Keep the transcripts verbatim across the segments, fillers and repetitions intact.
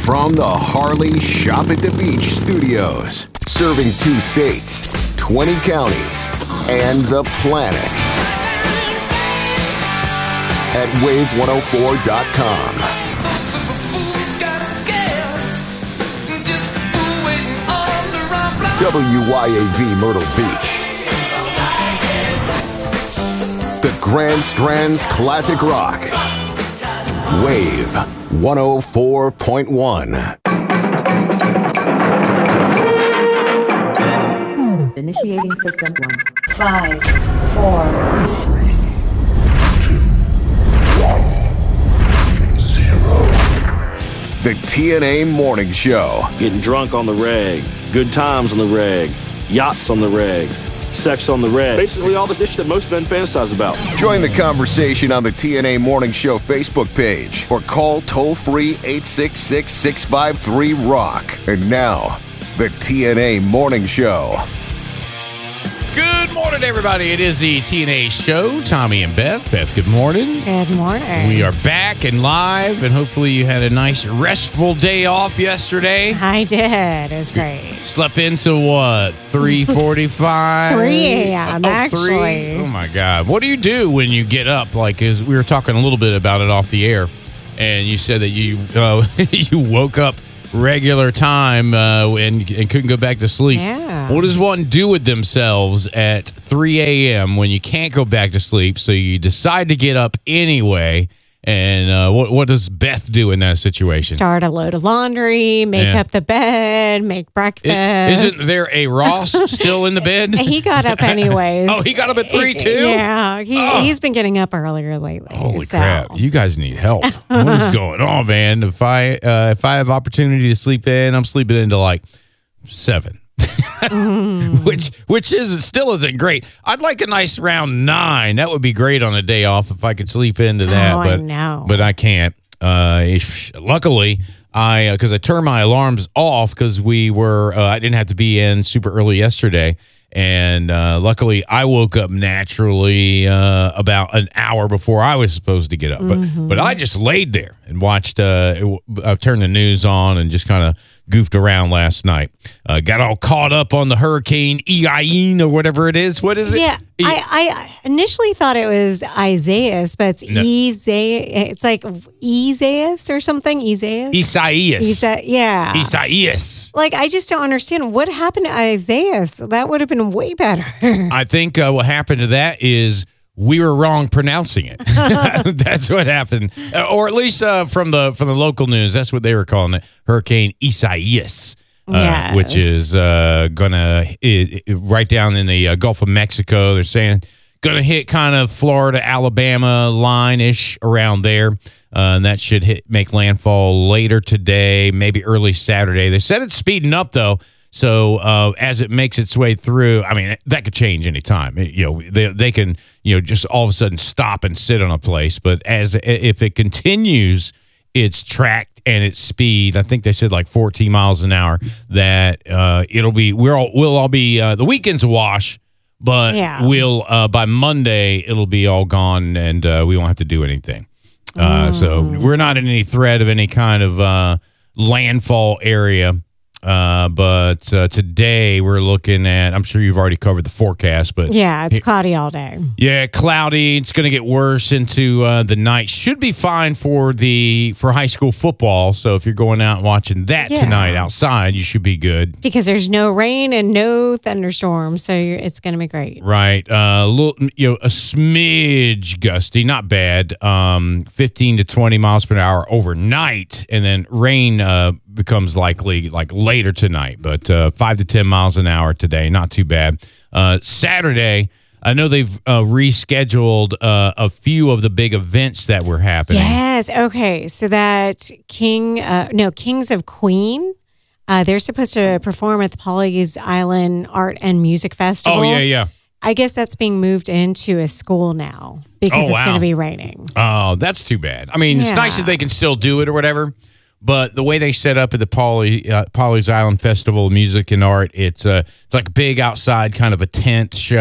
from the Harley Shop at the Beach studios, serving two states, twenty counties, and the planet. At wave one oh four dot com. W Y A V Myrtle Beach. The Grand Strands Classic Rock. Wave one oh four point one. Initiating system one. Five, four, three, two, one, zero. The T N A Morning Show. Getting drunk on the reg, good times on the reg, yachts on the reg, sex on the reg. Basically all the shit that most men fantasize about. Join the conversation on the T N A Morning Show Facebook page or call toll-free eight six six, six five three, rock. And now, the T N A Morning Show. Good morning, everybody. It is the T N A Show. Tommy and Beth. Beth, good morning. Good morning. We are back and live, and hopefully you had a nice, restful day off yesterday. I did. It was great. Slept into what, three forty-five? three a.m. Oh, actually. three? Oh, my God. What do you do when you get up? Like, as we were talking a little bit about it off the air, and you said that you uh, you woke up regular time uh, and, and couldn't go back to sleep. Yeah. What does one do with themselves at three a.m. when you can't go back to sleep, so you decide to get up anyway? And uh, what what does Beth do in that situation? Start a load of laundry, make Yeah. up the bed, make breakfast. I- Isn't there a Ross still in the bed? He got up anyways. Oh, he got up at three, too? Yeah. He, Oh. He's been getting up earlier lately. Holy so. crap! You guys need help. What is going on, man? If I uh, if I have opportunity to sleep in, I'm sleeping into like seven, Mm. which which is still isn't great. I'd like a nice round nine. That would be great on a day off if I could sleep into that. Oh, I but know. but I can't. Uh, if, luckily, I because I turned my alarms off because we were uh, I didn't have to be in super early yesterday. And uh, luckily, I woke up naturally uh, about an hour before I was supposed to get up. But Mm-hmm. but I just laid there and watched. Uh, I turned the news on and just kind of goofed around last night. Uh, got all caught up on the Hurricane Ian or whatever it is. What is it? Yeah, I, I initially thought it was Isaias, but it's No. Isaias. It's like Isaias or something. Isaias. Isaias. Isa- yeah. Isaias. Like, I just don't understand what happened to Isaias. That would have been way better. I think uh, what happened to that is we were wrong pronouncing it. That's what happened, Uh, or at least uh, from the from the local news, that's what they were calling it, Hurricane Isaias, uh, Yes. which is uh, gonna it, it, right down in the uh, Gulf of Mexico. They're saying gonna hit kind of Florida, Alabama line ish around there. Uh, and that should hit make landfall later today, maybe early Saturday. They said it's speeding up though. So uh, as it makes its way through, I mean, that could change any time. It- you know, they they can, you know, just all of a sudden stop and sit on a place. But as if it continues its track and its speed, I think they said like fourteen miles an hour, that uh, it'll be, we're all, we'll all be, uh, the weekend's a wash, but Yeah. we'll, uh, by Monday, it'll be all gone and uh, we won't have to do anything. Uh, So we're not in any threat of any kind of uh, landfall area. Uh, but uh, today we're looking at, I'm sure you've already covered the forecast, but Yeah, it's cloudy all day. yeah, cloudy. It's going to get worse into uh, the night. Should be fine for the for high school football. So if you're going out and watching that Yeah. tonight outside, you should be good. Because there's no rain and no thunderstorms, so you're, it's going to be great. Right. Uh, a little, you know, a smidge gusty, not bad. Um, fifteen to twenty miles per hour overnight, and then rain uh, becomes likely like later tonight. But uh, five to ten miles an hour today, not too bad. Uh, Saturday, I know they've uh, rescheduled uh, a few of the big events that were happening. Yes. Okay. So that King, uh, no, Kings of Queen, uh, they're supposed to perform at the Pawleys Island Art and Music Festival. Oh yeah, yeah. I guess that's being moved into a school now because Oh, it's wow. going to be raining. Oh, that's too bad. I mean, it's Yeah. nice that they can still do it or whatever, but the way they set up at the Pawley, uh, Pawleys Island Festival of Music and Art, it's uh, it's like a big outside kind of a tent show,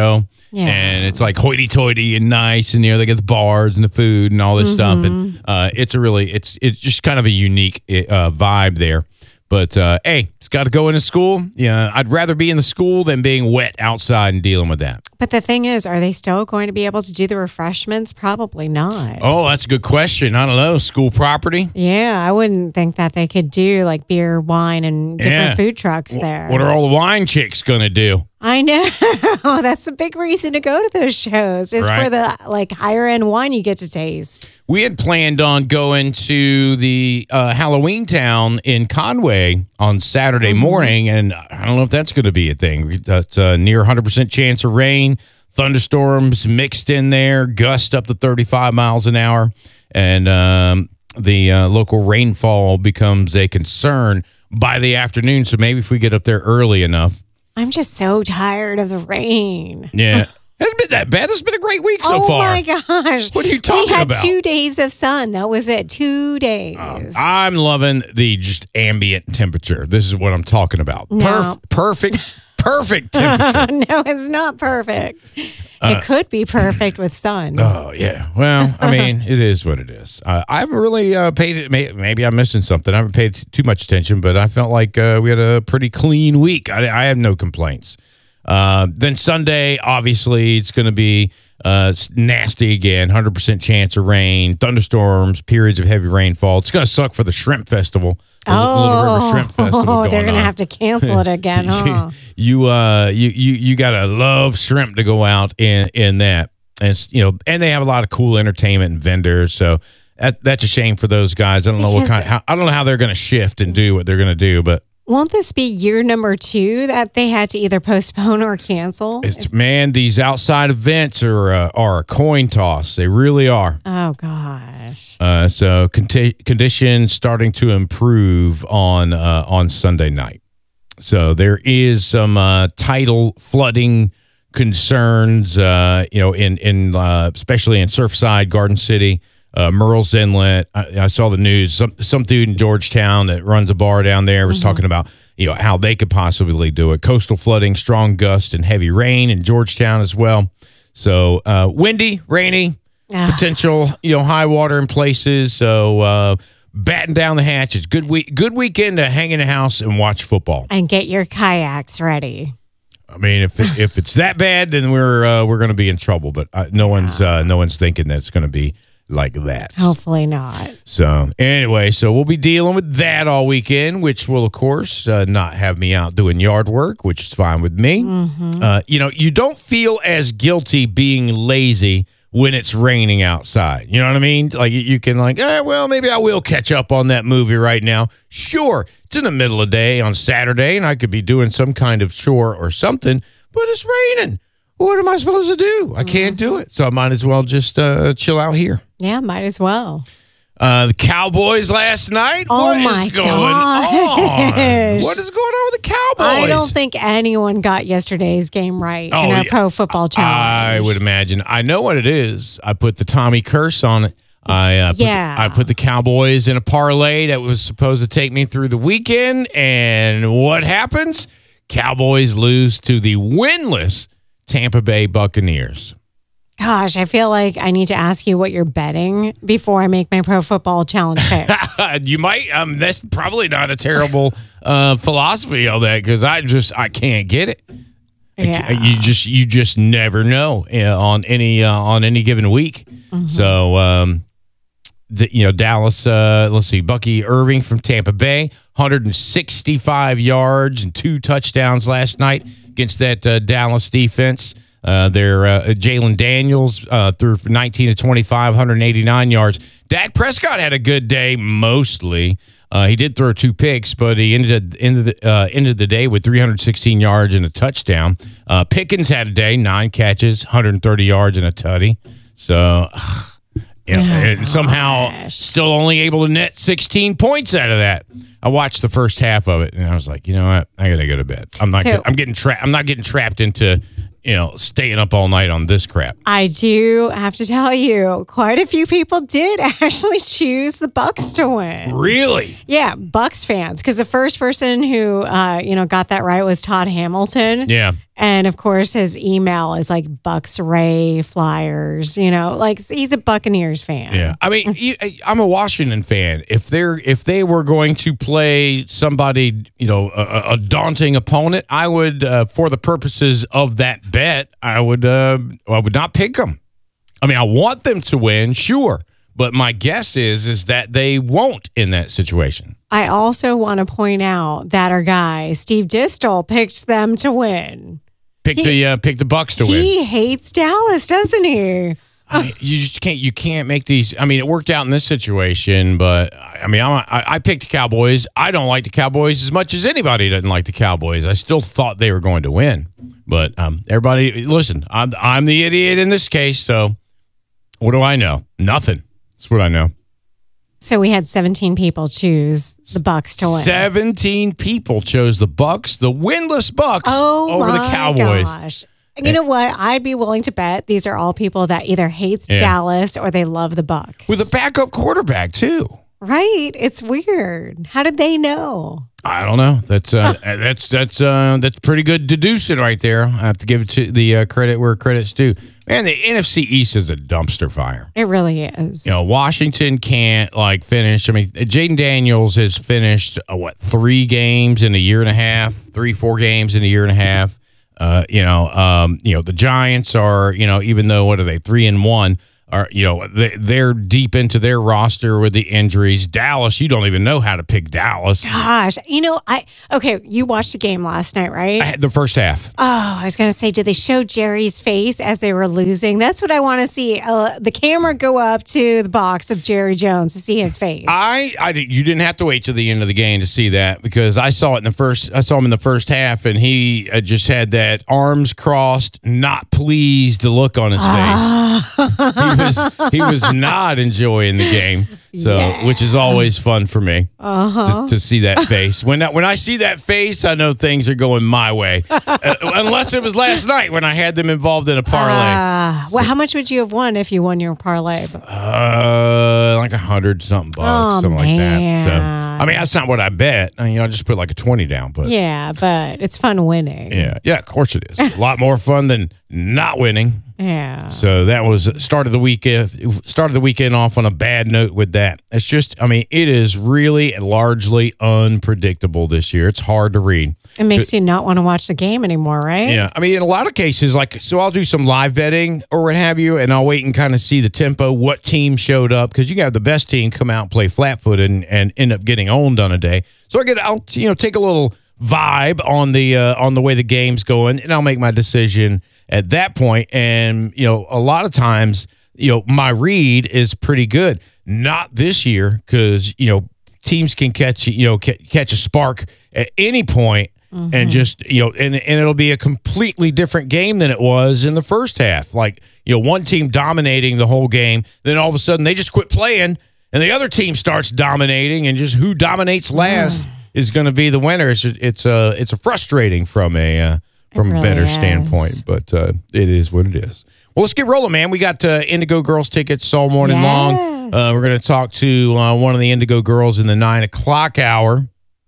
Yeah. And it's like hoity-toity and nice, and you know they get the bars and the food and all this stuff, and uh, it's a really it's it's just kind of a unique uh, vibe there. But uh, hey, it's got to go into school. Yeah, I'd rather be in the school than being wet outside and dealing with that. But the thing is, are they still going to be able to do the refreshments? Probably not. Oh, that's a good question. I don't know. School property? Yeah, I wouldn't think that they could do like beer, wine, and different Yeah. food trucks there. What are all the wine chicks going to do? I know. That's a big reason to go to those shows. It's Right. for the like higher end wine you get to taste. We had planned on going to the uh, Halloween Town in Conway on Saturday morning, and I don't know if that's going to be a thing. That's a near one hundred percent chance of rain, thunderstorms mixed in there, gust up to thirty-five miles an hour, and um, the uh, local rainfall becomes a concern by the afternoon. So maybe if we get up there early enough. I'm just so tired of the rain. Yeah. Hasn't been that bad. It's been a great week so oh far. my gosh. What are you talking We had about? two days of sun. That was it. Two days. I'm loving the just ambient temperature. This is what I'm talking about. No. Perf- perfect, perfect temperature. No, it's not perfect. it could be perfect with sun. Oh, yeah. Well, I mean, it is what it is. Uh, I haven't really uh, paid it. May- Maybe I'm missing something. I haven't paid t- too much attention, but I felt like uh, we had a pretty clean week. I, I have no complaints. Uh, then Sunday, obviously, it's going to be uh, it's nasty again. one hundred percent chance of rain, thunderstorms, periods of heavy rainfall. It's going to suck for the Shrimp Festival. The oh, Little River Shrimp Festival. oh they're going going to on. have to cancel it again, huh? you uh you you you gotta love shrimp to go out in in that, and it's, you know, and they have a lot of cool entertainment and vendors. So that that's a shame for those guys. I don't know what Because- kind. How, I don't know how they're going to shift and do what they're going to do, but Won't this be year number two that they had to either postpone or cancel? it's man, these outside events are uh, are a coin toss. They really are. Oh gosh. Uh, so conti- conditions starting to improve on uh, on Sunday night. So there is some uh, tidal flooding concerns, uh, you know, in in uh, especially in Surfside, Garden City, uh, Merle's Inlet. I, I saw the news. Some some dude in Georgetown that runs a bar down there was talking about, you know, how they could possibly do it. Coastal flooding, strong gust, and heavy rain in Georgetown as well. So uh, windy, rainy, Ah. potential, you know, high water in places. So uh, batten down the hatches. Good week. Good weekend to hang in the house and watch football. And get your kayaks ready. I mean, if it, if it's that bad, then we're uh, we're going to be in trouble. But uh, no one's uh, no one's thinking that it's going to be like that. Hopefully not. So anyway, so we'll be dealing with that all weekend, which will of course uh, not have me out doing yard work, which is fine with me. Uh, you know, you don't feel as guilty being lazy when it's raining outside. You know what I mean? Like you- you can like, eh, well, maybe I will catch up on that movie right now. Sure, it's in the middle of the day on Saturday, and I could be doing some kind of chore or something, but it's raining. What am I supposed to do? I can't do it. So I might as well just uh, chill out here. Yeah, might as well. Uh, the Cowboys last night. Oh, What is my going gosh. on? What is going on with the Cowboys? I don't think anyone got yesterday's game right Oh, in our yeah. pro football challenge. I would imagine. I know what it is. I put the Tommy curse on it. I uh, put Yeah. The, I put the Cowboys in a parlay that was supposed to take me through the weekend, and what happens? Cowboys lose to the winless Tampa Bay Buccaneers. Gosh, I feel like I need to ask you what you're betting before I make my pro football challenge picks. You might. Um, that's probably not a terrible uh, philosophy on that, because I just I can't get it. Yeah. You just you just never know uh, on any uh, on any given week. So um, the, you know, Dallas. Uh, let's see, Bucky Irving from Tampa Bay, one hundred sixty-five yards and two touchdowns last night against that uh, Dallas defense. Uh, their uh, Jalen Daniels uh, threw for nineteen to twenty-five, one hundred eighty-nine yards. Dak Prescott had a good day mostly. Uh, he did throw two picks, but he ended ended the, uh, ended the day with three hundred sixteen yards and a touchdown. Uh, Pickens had a day, nine catches, one hundred thirty yards and a tutty. So, yeah, Oh, and somehow gosh. still only able to net sixteen points out of that. I watched the first half of it, and I was like, you know what? I gotta go to bed. I'm not. So- get, I'm getting trapped. I'm not getting trapped into, you know, staying up all night on this crap. I do have to tell you, quite a few people did actually choose the Bucks to win. Really? Yeah, Bucks fans, because the first person who uh, you know got that right was Todd Hamilton. Yeah. And of course, his email is like Bucks Ray Flyers. You know, like he's a Buccaneers fan. Yeah, I mean, you- I'm a Washington fan. If they're if they were going to play somebody, you know, a, a daunting opponent, I would, uh, for the purposes of that bet, I would uh, I would not pick them. I mean, I want them to win, sure, but my guess is is that they won't in that situation. I also want to point out that our guy Steve Distel picked them to win. Pick He- the uh, pick the Bucks to win. He hates Dallas, doesn't he? I mean, you just can't. You can't make these. I mean, it worked out in this situation, but I mean, I'm, I, I picked the Cowboys. I don't like the Cowboys as much as anybody doesn't like the Cowboys. I still thought they were going to win, but um, everybody, listen. I'm I'm the idiot in this case. So, what do I know? Nothing. That's what I know. So we had seventeen people choose the Bucks to win. Seventeen people chose the Bucks, the winless Bucks, Oh over my the Cowboys. gosh. You know what? I'd be willing to bet these are all people that either hates Yeah. Dallas or they love the Bucks. With a backup quarterback too. Right. It's weird. How did they know? I don't know. That's uh, that's that's uh, that's pretty good deducing right there. I have to give it to the uh, credit where credit's due. Man, the N F C East is a dumpster fire. It really is. You know, Washington can't like finish. I mean, Jaden Daniels has finished uh, what three games in a year and a half, three four games in a year and a half. Uh, you know, um, you know the Giants are, you know, even though what are they three and one. Are you know they, they're deep into their roster with the injuries. Dallas, you don't even know how to pick Dallas. Gosh, you know, I okay. You watched the game last night, right? I had the first half. Oh, I was going to say, did they show Jerry's face as they were losing? That's what I want to see. Uh, the camera go up to the box of Jerry Jones to see his face. I, I, did- you didn't have to wait till the end of the game to see that because I saw it in the first. I saw him in the first half, and he uh, just had that arms crossed, not pleased look on his face. he was he was not enjoying the game, so Yeah. which is always fun for me to, to see that face. When I, when I see that face, I know things are going my way. Uh, unless it was last night when I had them involved in a parlay. Uh, well, how much would you have won if you won your parlay? Uh, like a hundred something bucks, Oh, something like that. So, man. I mean, that's not what I bet. I mean, I just put like a twenty down, but yeah, Yeah, but it's fun winning. yeah, of course it is. A lot more fun than not winning. Yeah. So that was started the weekend. Started the weekend off on a bad note with that. It's just, I mean, it is really largely unpredictable this year. It's hard to read. It makes you not want to watch the game anymore, right? Yeah, I mean, in a lot of cases, like, so I'll do some live betting or what have you, and I'll wait and kind of see the tempo, what team showed up, because you can have the best team come out and play flat-footed and, and end up getting owned on a day. So I get, I'll you know take a little vibe on the uh, on the way the game's going, and I'll make my decision at that point. And you know, a lot of times, you know, my read is pretty good. Not this year, because you know teams can catch you know ca- catch a spark at any point. Mm-hmm. And just, you know, and, and it'll be a completely different game than it was in the first half. Like, you know, one team dominating the whole game, then all of a sudden they just quit playing, and the other team starts dominating, and just who dominates last mm. is going to be the winner. It's just, it's a it's a frustrating from a uh, from really a better is. standpoint, but uh, it is what it is. Well, let's get rolling, man. We got uh, Indigo Girls tickets all morning Yes. long. Uh, we're going to talk to uh, one of the Indigo Girls in the nine o'clock hour.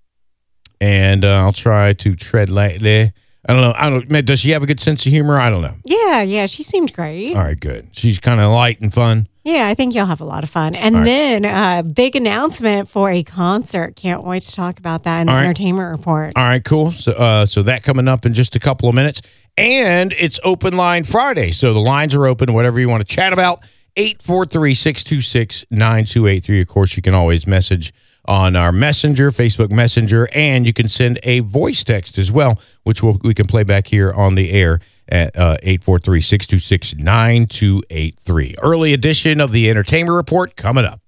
And uh, I'll try to tread lightly. I don't know. I don't. Does she have a good sense of humor? I don't know. Yeah, yeah. She seemed great. All right, good. She's kind of light and fun. Yeah, I think you'll have a lot of fun. And All right. then a uh, big announcement for a concert. Can't wait to talk about that in the All right. entertainment report. All right, cool. So, uh, so that coming up in just a couple of minutes, and it's Open Line Friday, so the lines are open. Whatever you want to chat about, eight four three, six two six, nine two eight three. Of course, you can always message on our Messenger, Facebook Messenger, and you can send a voice text as well, which we'll, we can play back here on the air at uh, eight four three, six two six, nine two eight three. Early edition of the Entertainment Report coming up.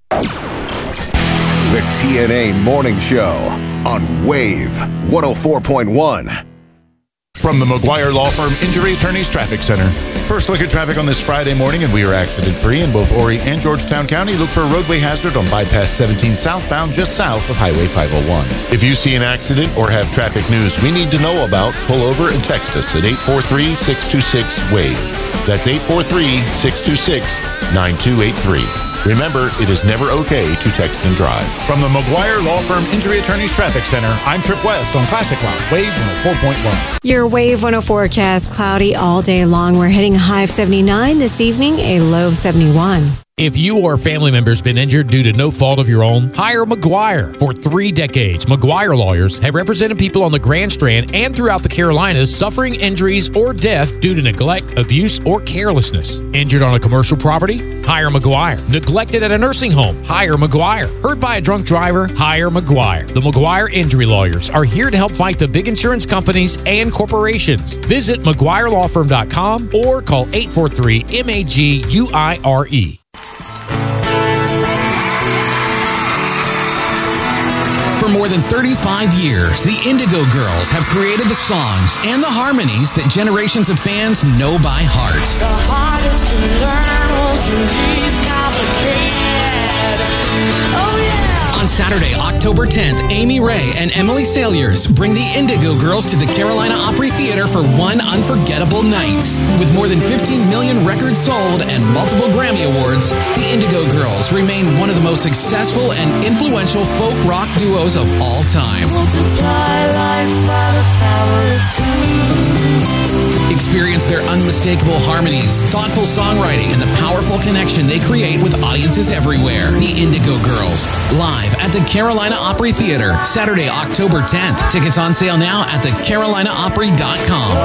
The T N A Morning Show on Wave one oh four point one. From the McGuire Law Firm Injury Attorneys Traffic Center. First look at traffic on this Friday morning, and we are accident-free in both Horry and Georgetown County. Look for a roadway hazard on bypass seventeen southbound, just south of Highway five oh one. If you see an accident or have traffic news we need to know about, pull over and text us at eight four three, six two six, WAVE. That's eight four three, six two six, nine two eight three. Remember, it is never okay to text and drive. From the McGuire Law Firm Injury Attorneys Traffic Center, I'm Trip West on Classic Rock, Wave one oh four point one. Your Wave one oh forecast, cloudy all day long. We're hitting a high of seventy-nine this evening, a low of seventy-one. If you or a family member has been injured due to no fault of your own, hire McGuire. For three decades, McGuire lawyers have represented people on the Grand Strand and throughout the Carolinas suffering injuries or death due to neglect, abuse, or carelessness. Injured on a commercial property? Hire McGuire. Neglected at a nursing home? Hire McGuire. Hurt by a drunk driver? Hire McGuire. The McGuire Injury Lawyers are here to help fight the big insurance companies and corporations. Visit McGuire Law Firm dot com or call eight four three M A G U I R E. For more than thirty-five years, the Indigo Girls have created the songs and the harmonies that generations of fans know by heart. The hardest to learn was the least complicated. Oh, yeah. On Saturday, October tenth, Amy Ray and Emily Saliers bring the Indigo Girls to the Carolina Opry Theater for one unforgettable night. With more than fifteen million records sold and multiple Grammy Awards, the Indigo Girls remain one of the most successful and influential folk rock duos of all time. Multiply life by the power of two. Experience their unmistakable harmonies, thoughtful songwriting, and the powerful connection they create with audiences everywhere. The Indigo Girls, live at the Carolina Opry Theater, Saturday, October tenth. Tickets on sale now at the carolina opry dot com.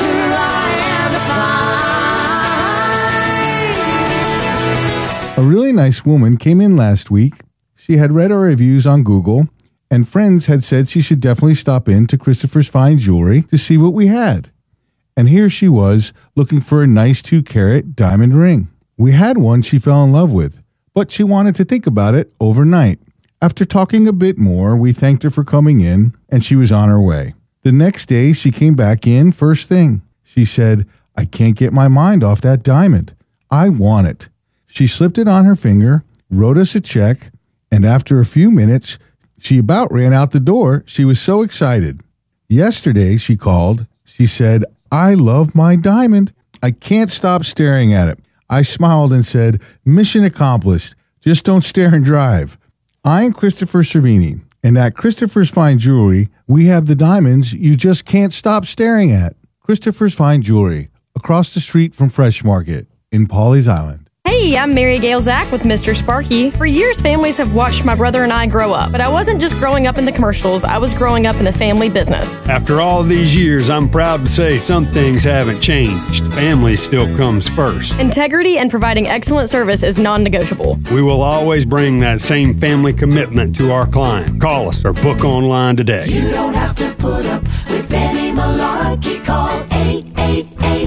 A really nice woman came in last week. She had read our reviews on Google, and friends had said she should definitely stop in to Christopher's Fine Jewelry to see what we had. And here she was, looking for a nice two-carat diamond ring. We had one she fell in love with, but she wanted to think about it overnight. After talking a bit more, we thanked her for coming in, and she was on her way. The next day, she came back in first thing. She said, "I can't get my mind off that diamond. I want it." She slipped it on her finger, wrote us a check, and after a few minutes, she about ran out the door. She was so excited. Yesterday, she called. She said, "I love my diamond. I can't stop staring at it." I smiled and said, "Mission accomplished. Just don't stare and drive." I'm Christopher Cervini, and at Christopher's Fine Jewelry, we have the diamonds you just can't stop staring at. Christopher's Fine Jewelry, across the street from Fresh Market in Pawleys Island. Hey, I'm Mary Gail Zach with Mister Sparky. For years, families have watched my brother and I grow up, but I wasn't just growing up in the commercials, I was growing up in the family business. After all these years, I'm proud to say some things haven't changed. Family still comes first. Integrity and providing excellent service is non-negotiable. We will always bring that same family commitment to our client. Call us or book online today. You don't have to put up with any malarkey. Call eight eight eight,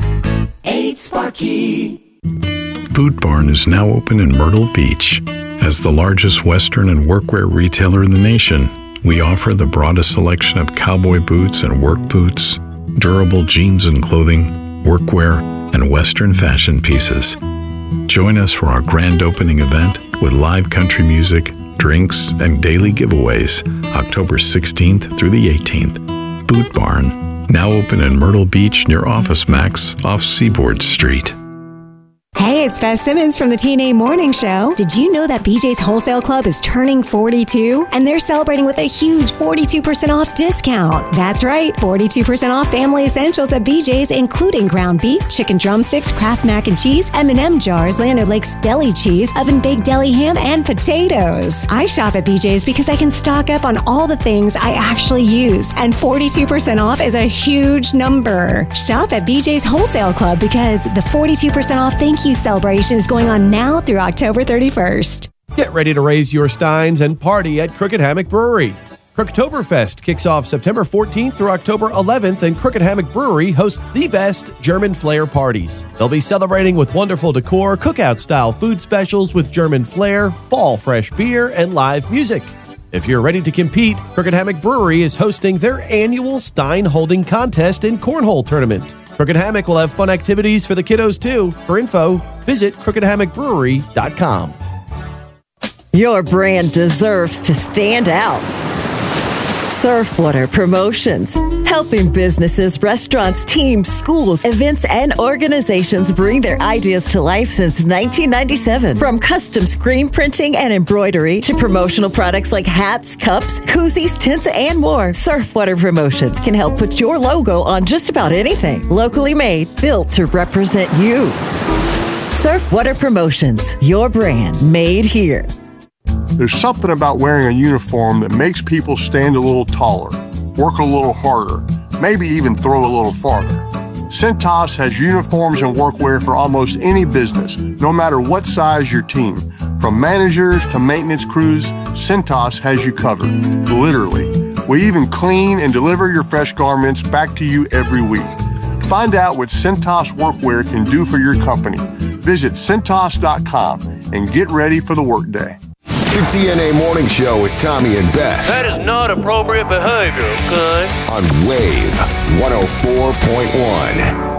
eight Sparky. Boot Barn is now open in Myrtle Beach. As the largest Western and workwear retailer in the nation, we offer the broadest selection of cowboy boots and work boots, durable jeans and clothing, workwear, and Western fashion pieces. Join us for our grand opening event with live country music, drinks, and daily giveaways, October sixteenth through the eighteenth. Boot Barn, now open in Myrtle Beach near Office Max off Seaboard Street. Hey, it's Beth Simmons from the T N A Morning Show. Did you know that B J's Wholesale Club is turning forty-two? And they're celebrating with a huge forty-two percent off discount. That's right, forty-two percent off family essentials at B J's, including ground beef, chicken drumsticks, Kraft mac and cheese, M and M jars, Land O'Lakes deli cheese, oven-baked deli ham, and potatoes. I shop at B J's because I can stock up on all the things I actually use. And forty-two percent off is a huge number. Shop at B J's Wholesale Club because the forty-two percent off thank you celebration is going on now through October thirty-first. Get ready to raise your steins and party at Crooked Hammock Brewery. Crooktoberfest kicks off September fourteenth through October eleventh, and Crooked Hammock Brewery hosts the best German flair parties. They'll be celebrating with wonderful decor, cookout-style food specials with German flair, fall fresh beer, and live music. If you're ready to compete, Crooked Hammock Brewery is hosting their annual Stein Holding Contest and Cornhole Tournament. Crooked Hammock will have fun activities for the kiddos, too. For info, visit crooked hammock brewery dot com. Your brand deserves to stand out. Surfwater Promotions, helping businesses, restaurants, teams, schools, events, and organizations bring their ideas to life since nineteen ninety-seven. From custom screen printing and embroidery to promotional products like hats, cups, koozies, tents, and more, Surfwater Promotions can help put your logo on just about anything. Locally made, built to represent you. Surfwater Promotions, your brand made here. There's something about wearing a uniform that makes people stand a little taller, work a little harder, maybe even throw a little farther. Cintas has uniforms and workwear for almost any business, no matter what size your team. From managers to maintenance crews, Cintas has you covered, literally. We even clean and deliver your fresh garments back to you every week. Find out what Cintas Workwear can do for your company. Visit Cintas dot com and get ready for the workday. The T N A Morning Show with Tommy and Beth. That is not appropriate behavior, okay? On Wave one oh four point one.